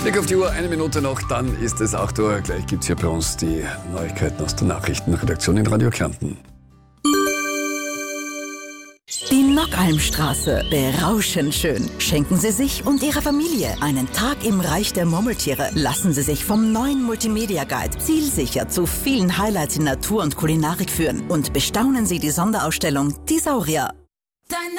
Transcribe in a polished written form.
Blick auf die Uhr, 1 Minute noch, dann ist es 8 Uhr. Gleich gibt es hier bei uns die Neuigkeiten aus der Nachrichtenredaktion in Radio Kärnten. Die Nockalmstraße, berauschend schön. Schenken Sie sich und Ihrer Familie einen Tag im Reich der Murmeltiere. Lassen Sie sich vom neuen Multimedia Guide zielsicher zu vielen Highlights in Natur und Kulinarik führen. Und bestaunen Sie die Sonderausstellung Die Saurier.